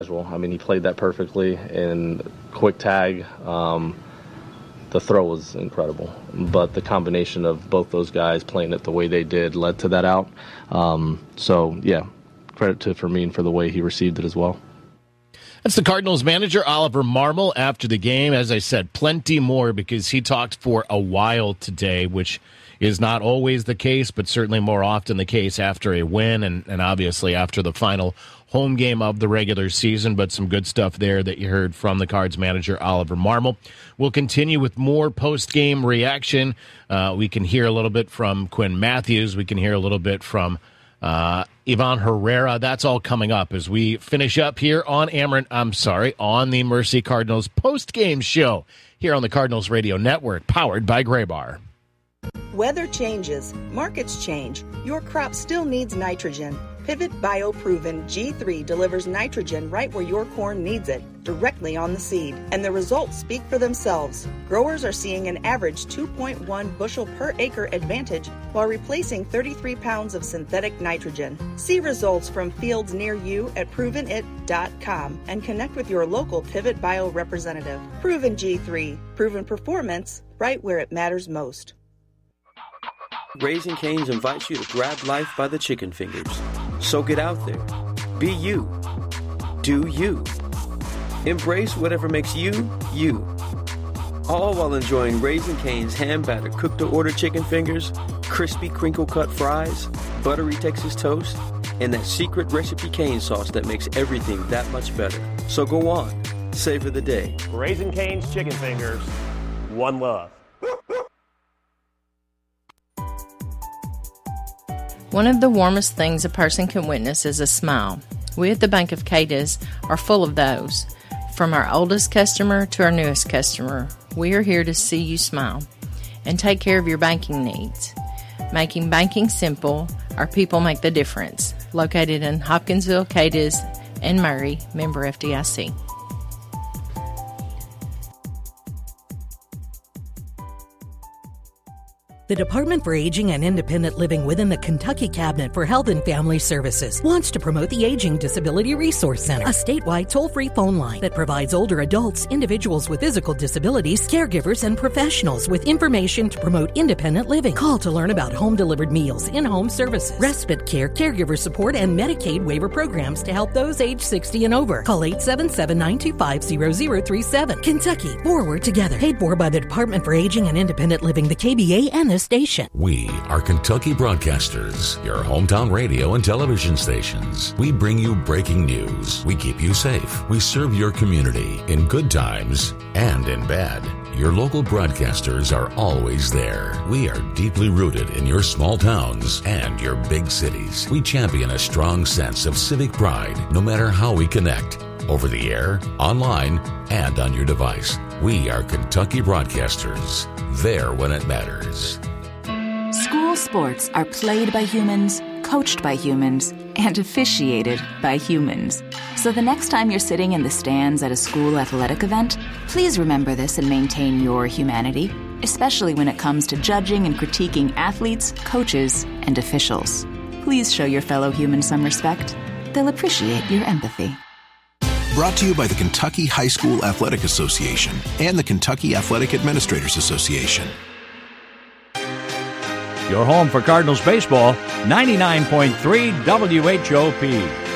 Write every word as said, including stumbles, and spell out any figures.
I mean, he played that perfectly, and quick tag. Um, the throw was incredible, but the combination of both those guys playing it the way they did led to that out. Um, so, yeah, credit to Fermin for the way he received it as well. That's the Cardinals manager, Oliver Marmol, after the game. As I said, plenty more because he talked for a while today, which is not always the case, but certainly more often the case after a win and, and obviously after the final home game of the regular season. But some good stuff there that you heard from the Cards manager, Oliver Marmol. We'll continue with more post-game reaction. Uh, we can hear a little bit from Quinn Matthews. We can hear a little bit from Uh, Ivan Herrera. That's all coming up as we finish up here on Ameren, I'm sorry, on the Mercy Cardinals post-game show here on the Cardinals Radio Network, powered by Graybar. Weather changes, markets change. Your crop still needs nitrogen. Pivot BioProven G three delivers nitrogen right where your corn needs it, directly on the seed, and the results speak for themselves. Growers are seeing an average two point one bushel per acre advantage while replacing thirty-three pounds of synthetic nitrogen. See results from fields near you at proven it dot com and connect with your local Pivot Bio representative. Proven G three, proven performance right where it matters most. Raising Cane's invites you to grab life by the chicken fingers. So get out there. Be you. Do you. Embrace whatever makes you, you. All while enjoying Raising Cane's hand-battered cooked-to-order chicken fingers, crispy crinkle-cut fries, buttery Texas toast, and that secret recipe cane sauce that makes everything that much better. So go on. Savor the day. Raising Cane's chicken fingers. One love. One of the warmest things a person can witness is a smile. We at the Bank of Cadiz are full of those. From our oldest customer to our newest customer, we are here to see you smile and take care of your banking needs. Making banking simple, our people make the difference. Located in Hopkinsville, Cadiz, and Murray, member F D I C. The Department for Aging and Independent Living within the Kentucky Cabinet for Health and Family Services wants to promote the Aging Disability Resource Center, a statewide toll-free phone line that provides older adults, individuals with physical disabilities, caregivers, and professionals with information to promote independent living. Call to learn about home-delivered meals, in-home services, respite care, caregiver support, and Medicaid waiver programs to help those age sixty and over. Call eight seven seven, nine two five, zero zero three seven. Kentucky, forward together. Paid for by the Department for Aging and Independent Living, the K B A, and the station. We are Kentucky Broadcasters, your hometown radio and television stations. We bring you breaking news. We keep you safe. We serve your community in good times and in bad. Your local broadcasters are always there. We are deeply rooted in your small towns and your big cities. We champion a strong sense of civic pride, no matter how we connect. Over the air, online, and on your device. We are Kentucky Broadcasters. There when it matters. School sports are played by humans, coached by humans, and officiated by humans. So the next time you're sitting in the stands at a school athletic event, please remember this and maintain your humanity, especially when it comes to judging and critiquing athletes, coaches, and officials. Please show your fellow humans some respect. They'll appreciate your empathy. Brought to you by the Kentucky High School Athletic Association and the Kentucky Athletic Administrators Association. Your home for Cardinals baseball, ninety-nine point three W H O P.